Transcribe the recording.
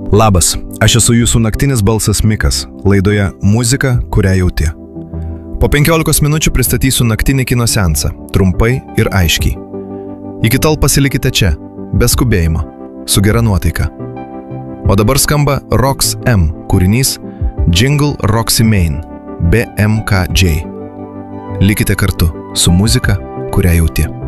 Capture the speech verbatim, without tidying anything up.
Labas, aš esu jūsų naktinis balsas Mikas, laidoje Muzika, kurią jauti. Po penkiolikos minučių pristatysiu naktinį kino seansą, trumpai ir aiškiai. Iki tol pasilikite čia, be skubėjimo, su gera nuotaika. O dabar skamba Rox M kūrinys Jingle Roxy Main, B M K J. Likite kartu su muzika, kurią jauti.